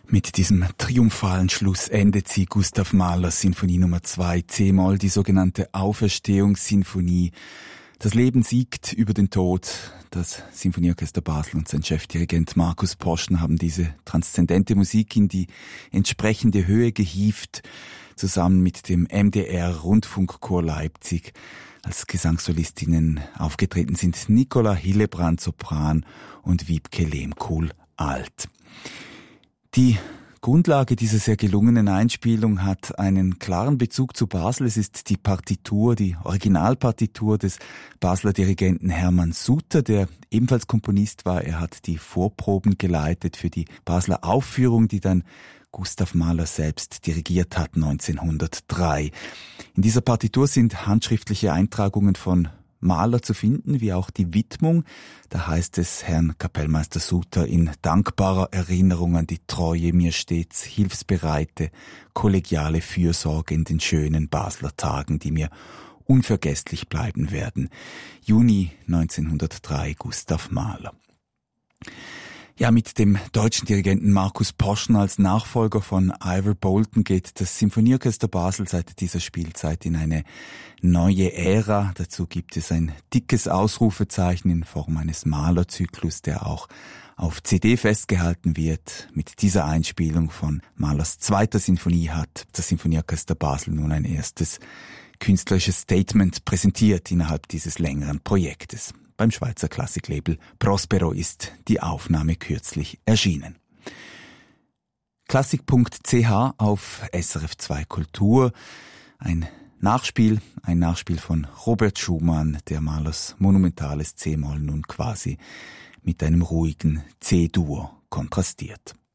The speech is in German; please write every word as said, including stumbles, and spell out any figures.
Mit diesem triumphalen Schluss endet sie Gustav Mahlers Sinfonie Nummer zwei C-Moll, die sogenannte Auferstehungssinfonie. Das Leben siegt über den Tod. Das Sinfonieorchester Basel und sein Chefdirigent Markus Poschner haben diese transzendente Musik in die entsprechende Höhe gehievt, zusammen mit dem M D R Rundfunkchor Leipzig. Als Gesangssolistinnen aufgetreten sind Nicola Hillebrand Sopran und Wiebke Lehmkuhl Alt. Die Grundlage dieser sehr gelungenen Einspielung hat einen klaren Bezug zu Basel. Es ist die Partitur, die Originalpartitur des Basler Dirigenten Hermann Suter, der ebenfalls Komponist war. Er hat die Vorproben geleitet für die Basler Aufführung, die dann Gustav Mahler selbst dirigiert hat neunzehnhundertdrei. In dieser Partitur sind handschriftliche Eintragungen von Mahler zu finden, wie auch die Widmung. Da heißt es Herrn Kapellmeister Suter in dankbarer Erinnerung an die Treue, mir stets hilfsbereite, kollegiale Fürsorge in den schönen Basler Tagen, die mir unvergesslich bleiben werden. Juni neunzehnhundertdrei, Gustav Mahler. Ja, mit dem deutschen Dirigenten Markus Poschner als Nachfolger von Ivor Bolton geht das Sinfonieorchester Basel seit dieser Spielzeit in eine neue Ära. Dazu gibt es ein dickes Ausrufezeichen in Form eines Mahler-Zyklus, der auch auf C D festgehalten wird. Mit dieser Einspielung von Mahlers zweiter Sinfonie hat das Sinfonieorchester Basel nun ein erstes künstlerisches Statement präsentiert innerhalb dieses längeren Projektes. Beim Schweizer Klassiklabel Prospero ist die Aufnahme kürzlich erschienen. Klassik punkt c h auf S R F zwei Kultur. Ein Nachspiel, ein Nachspiel von Robert Schumann, der Mahlers monumentales C-Moll nun quasi mit einem ruhigen C-Dur kontrastiert.